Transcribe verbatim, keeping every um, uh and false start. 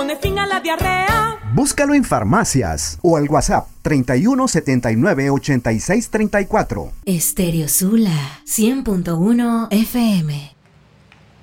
pone fin a la diarrea. Búscalo en farmacias o al WhatsApp treinta y uno setenta y nueve ochenta y seis treinta y cuatro. Estéreo Sula cien punto uno F M.